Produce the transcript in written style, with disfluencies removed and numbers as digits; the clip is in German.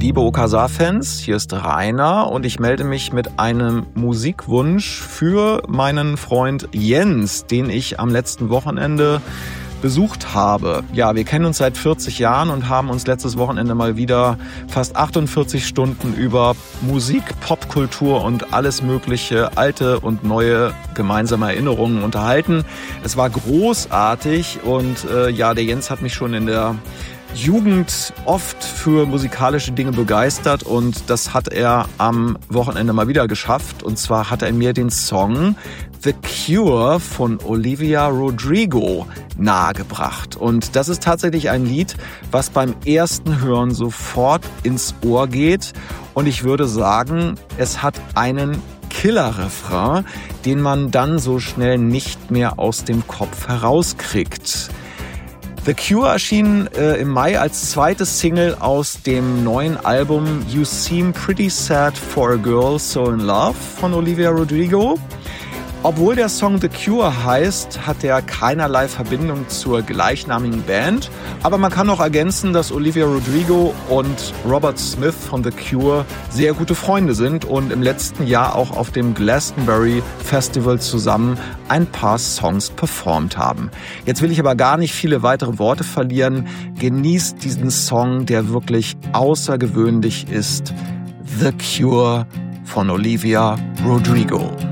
Liebe Okazar-Fans, hier ist Rainer und ich melde mich mit einem Musikwunsch für meinen Freund Jens, den ich am letzten Wochenende besucht habe. Ja, wir kennen uns seit 40 Jahren und haben uns letztes Wochenende mal wieder fast 48 Stunden über Musik, Popkultur und alles mögliche, alte und neue gemeinsame Erinnerungen unterhalten. Es war großartig und der Jens hat mich schon in der Jugend oft für musikalische Dinge begeistert und das hat er am Wochenende mal wieder geschafft. Und zwar hat er mir den Song The Cure von Olivia Rodrigo nahegebracht. Und das ist tatsächlich ein Lied, was beim ersten Hören sofort ins Ohr geht. Und ich würde sagen, es hat einen Killer-Refrain, den man dann so schnell nicht mehr aus dem Kopf herauskriegt. The Cure erschien im Mai als zweites Single aus dem neuen Album You Seem Pretty Sad for a Girl So in Love von Olivia Rodrigo. Obwohl der Song The Cure heißt, hat er keinerlei Verbindung zur gleichnamigen Band. Aber man kann auch ergänzen, dass Olivia Rodrigo und Robert Smith von The Cure sehr gute Freunde sind und im letzten Jahr auch auf dem Glastonbury Festival zusammen ein paar Songs performt haben. Jetzt will ich aber gar nicht viele weitere Worte verlieren. Genießt diesen Song, der wirklich außergewöhnlich ist. The Cure von Olivia Rodrigo.